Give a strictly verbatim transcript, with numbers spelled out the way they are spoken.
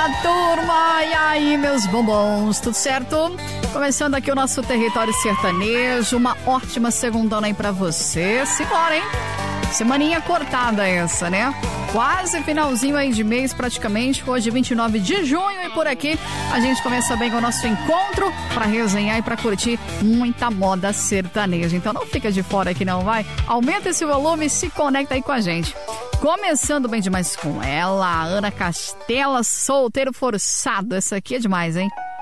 Fala, turma! E aí, meus bombons, tudo certo? Começando aqui o nosso território sertanejo, uma ótima segundona aí pra você. Simbora, hein? Semaninha cortada essa, né? Quase finalzinho aí de mês praticamente, hoje vinte e nove de junho, e por aqui a gente começa bem com o nosso encontro para resenhar e para curtir muita moda sertaneja. Então não fica de fora aqui não, vai? Aumenta esse volume e se conecta aí com a gente. Começando bem demais com ela, Ana Castela, Solteiro Forçado. Essa aqui é demais, hein?